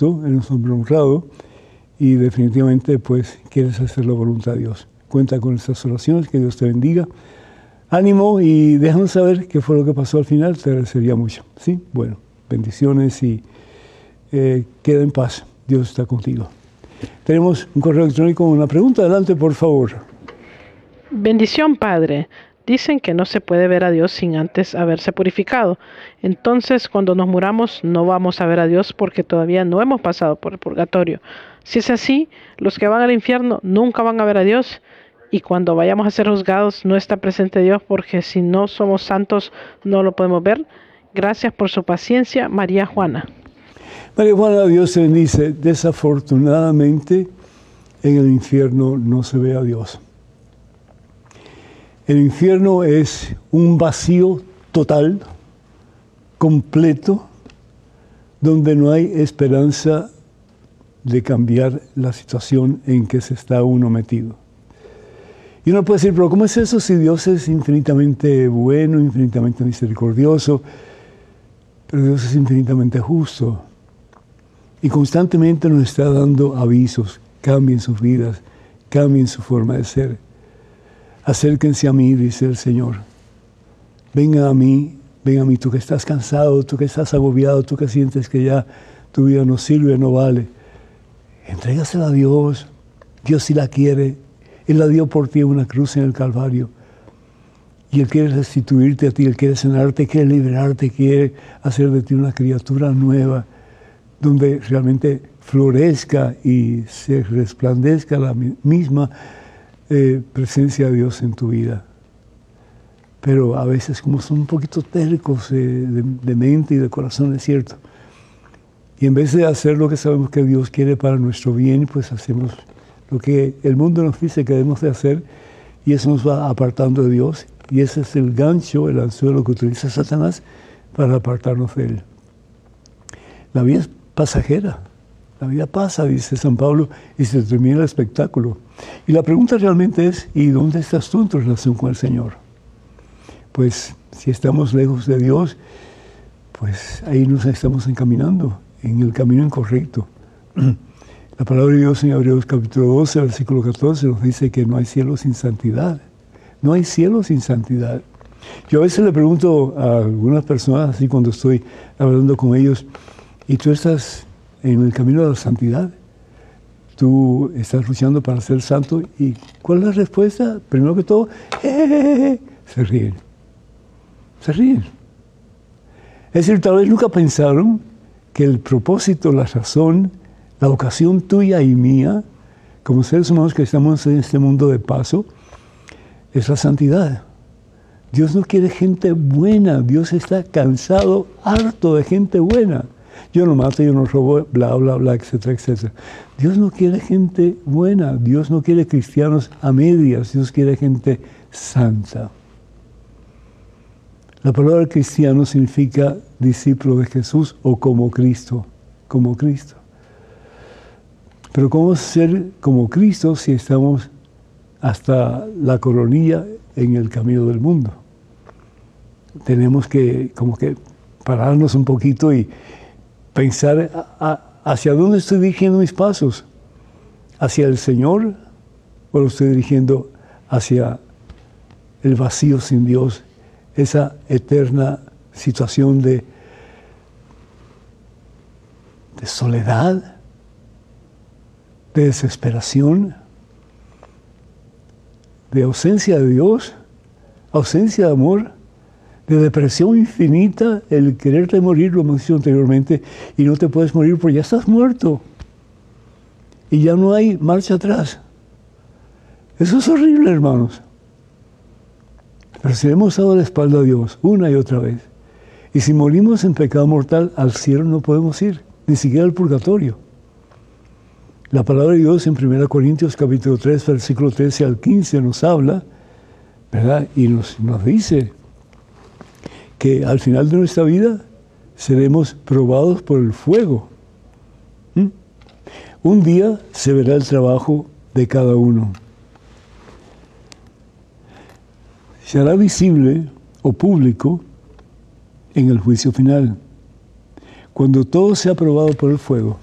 justo, eres un hombre honrado y definitivamente pues quieres hacer la voluntad de Dios. Cuenta con estas oraciones, que Dios te bendiga. Ánimo y déjanos saber qué fue lo que pasó al final, te agradecería mucho. ¿Sí? Bueno, bendiciones y queda en paz. Dios está contigo. Tenemos un correo electrónico con una pregunta. Adelante, por favor. Bendición, Padre. Dicen que no se puede ver a Dios sin antes haberse purificado. Entonces, cuando nos muramos, no vamos a ver a Dios porque todavía no hemos pasado por el purgatorio. Si es así, los que van al infierno nunca van a ver a Dios. Y cuando vayamos a ser juzgados, no está presente Dios porque si no somos santos, no lo podemos ver. Gracias por su paciencia, María Juana. María Juana, Dios te bendice. Desafortunadamente, en el infierno no se ve a Dios. El infierno es un vacío total, completo, donde no hay esperanza de cambiar la situación en que se está uno metido. Y uno puede decir, pero ¿cómo es eso si Dios es infinitamente bueno, infinitamente misericordioso? Pero Dios es infinitamente justo. Y constantemente nos está dando avisos. Cambien sus vidas, cambien su forma de ser. Acérquense a mí, dice el Señor. Venga a mí, tú que estás cansado, tú que estás agobiado, tú que sientes que ya tu vida no sirve, no vale. Entrégasela a Dios. Dios sí la quiere. Él la dio por ti en una cruz en el Calvario. Y Él quiere restituirte a ti, Él quiere sanarte, quiere liberarte, quiere hacer de ti una criatura nueva, donde realmente florezca y se resplandezca la misma presencia de Dios en tu vida. Pero a veces, como son un poquito tercos de mente y de corazón, es cierto. Y en vez de hacer lo que sabemos que Dios quiere para nuestro bien, pues hacemos lo que el mundo nos dice que debemos de hacer, y eso nos va apartando de Dios. Y ese es el gancho, el anzuelo que utiliza Satanás para apartarnos de Él. La vida es pasajera. La vida pasa, dice San Pablo, y se termina el espectáculo. Y la pregunta realmente es, ¿y dónde estás tú en tu relación con el Señor? Pues si estamos lejos de Dios, pues ahí nos estamos encaminando en el camino incorrecto. La palabra de Dios en Hebreos capítulo 12, versículo 14 nos dice que no hay cielo sin santidad. No hay cielo sin santidad. Yo a veces le pregunto a algunas personas, así cuando estoy hablando con ellos, ¿y tú estás en el camino de la santidad? ¿Tú estás luchando para ser santo? ¿Y cuál es la respuesta? Primero que todo, se ríen. Se ríen. Es decir, tal vez nunca pensaron que el propósito, la razón, la ocasión tuya y mía, como seres humanos que estamos en este mundo de paso, es la santidad. Dios no quiere gente buena. Dios está cansado, harto de gente buena. Yo no mato, yo no robo, bla, bla, bla, etcétera, etcétera. Dios no quiere gente buena. Dios no quiere cristianos a medias. Dios quiere gente santa. La palabra cristiano significa discípulo de Jesús o como Cristo. Como Cristo. Pero ¿cómo ser como Cristo si estamos hasta la coronilla en el camino del mundo? Tenemos que como que pararnos un poquito y pensar hacia dónde estoy dirigiendo mis pasos. ¿Hacia el Señor o lo estoy dirigiendo hacia el vacío sin Dios? Esa eterna situación de soledad, de desesperación, de ausencia de Dios, ausencia de amor, de depresión infinita, el quererte morir, lo hemos dicho anteriormente, y no te puedes morir porque ya estás muerto. Y ya no hay marcha atrás. Eso es horrible, hermanos. Pero si le hemos dado la espalda a Dios una y otra vez, y si morimos en pecado mortal, al cielo no podemos ir, ni siquiera al purgatorio. La palabra de Dios en 1 Corintios capítulo 3, versículo 13 al 15 nos habla, ¿verdad? Y nos dice que al final de nuestra vida seremos probados por el fuego. Un día se verá el trabajo de cada uno. Se hará visible o público en el juicio final. Cuando todo sea probado por el fuego,